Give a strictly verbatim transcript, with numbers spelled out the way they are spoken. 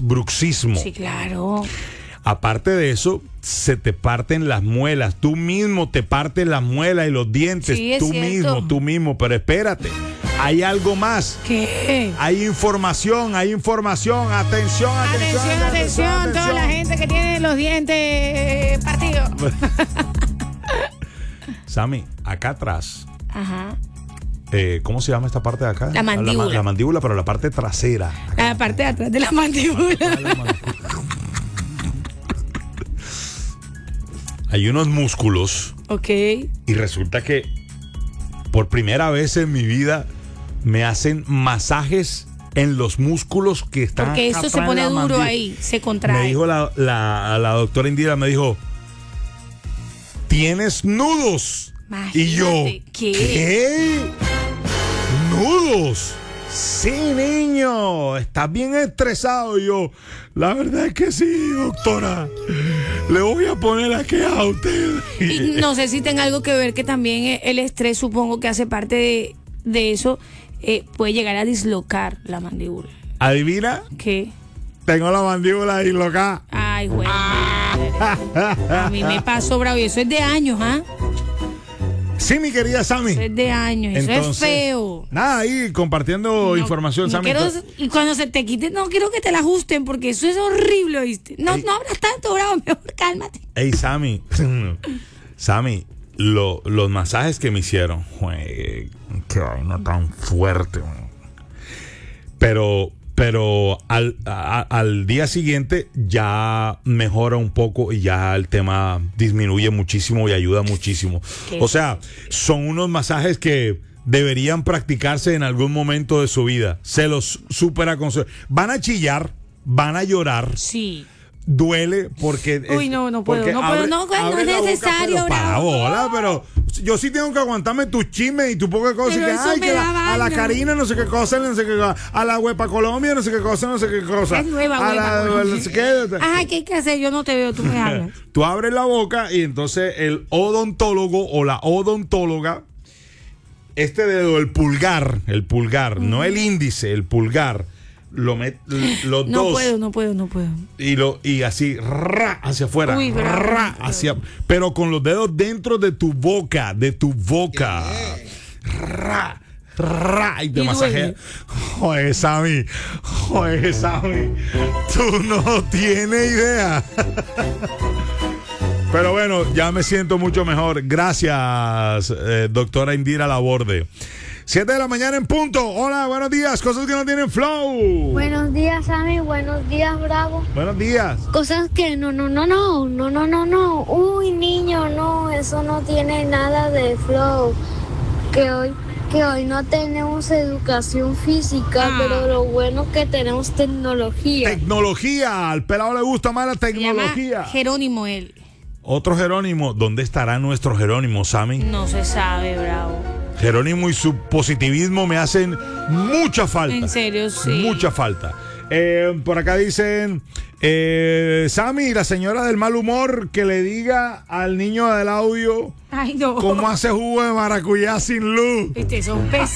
bruxismo. Sí, claro. Aparte de eso, se te parten las muelas. Tú mismo te partes las muelas y los dientes. Sí, es tú cierto. mismo, tú mismo. Pero espérate, hay algo más. ¿Qué? Hay información, hay información. Atención, atención. Atención, atención, atención. Toda la gente que tiene los dientes partidos. Sammy, acá atrás. Ajá. Eh, ¿Cómo se llama esta parte de acá? La mandíbula. La, la mandíbula, pero la parte trasera. La parte de atrás de la mandíbula. Hay unos músculos. Ok. Y resulta que por primera vez en mi vida me hacen masajes en los músculos que están Porque acá eso se atrás pone de la duro mandíbula. ahí, se contrae. Me dijo la, la, la doctora Indira, me dijo, ¿tienes nudos? Imagínate, Y yo, ¿qué? ¿qué? ¿Nudos? Sí, niño, estás bien estresado. Y yo, la verdad es que sí, doctora. Le voy a poner la queja a usted. Y no sé si tenga algo que ver que también el estrés, supongo que hace parte de, de eso, eh, puede llegar a dislocar la mandíbula. ¿Adivina? ¿Qué? Tengo la mandíbula dislocada. Ay, güey. A mí me pasó, bravo, y eso es de años, ¿ah? Sí, mi querida Sammy. Eso es de años, eso Entonces, es feo. Nada, ahí compartiendo No, información, no Sammy. quiero- Entonces, y cuando se te quite, no quiero que te la ajusten porque eso es horrible, ¿viste? No, Ey. no hablas tanto, bravo, mejor cálmate. hey, Sammy. Sammy, lo- los masajes que me hicieron, jue, qué vaina tan fuerte. man. Pero, pero al, a- al día siguiente ya mejora un poco y ya el tema disminuye muchísimo y ayuda muchísimo. Qué O sea, son unos masajes que deberían practicarse en algún momento de su vida. Se los súper aconsejo. Van a chillar, van a llorar. Sí. Duele porque. Uy, es- no, no puedo, porque no puedo, no, no abre es la boca, necesario, pero para bravo. bola, pero yo sí tengo que aguantarme tus chismes y tu poca cosa. Pero Y que, eso ay, me que da la- a la vaina. Karina no sé qué cosa, no sé qué cosa, a la Huepa Colombia no sé qué cosa, no sé qué cosa. Es nueva, a la, hueva. no sé qué. Ajá, ¿qué hay que hacer? Yo no te veo, tú me hablas. Tú abres la boca y entonces el odontólogo o la odontóloga, este dedo, el pulgar, el pulgar, no el índice, el pulgar, lo met, los No dos. puedo, no puedo, no puedo. Y lo y así ra, hacia afuera, Uy, bravo. ra, hacia, pero con los dedos dentro de tu boca, de tu boca. Ra, ra, y te Y masajea. duele. Joder, Sammy. Joder, Sammy. Tú no tienes idea. Pero bueno, ya me siento mucho mejor. Gracias, eh, doctora Indira Laborde. Siete de la mañana en punto. Hola, buenos días. Cosas que no tienen flow. Buenos días, Sammy. Buenos días, Bravo. Buenos días. Cosas que no, no, no, no, no, no, no, no. Uy, niño, no, eso no tiene nada de flow. Que hoy, que hoy no tenemos educación física, Ah. pero lo bueno es que tenemos tecnología. Tecnología. Al pelado le gusta más la Se llama tecnología. Jerónimo él. Otro Jerónimo. ¿Dónde estará nuestro Jerónimo, Sammy? No se sabe, bravo. Jerónimo y su positivismo me hacen mucha falta. En serio, sí. Mucha falta. Eh, por acá dicen, eh, Sammy, la señora del mal humor, que le diga al niño del audio Ay, no. cómo hace jugo de maracuyá sin luz. Este, son pesados.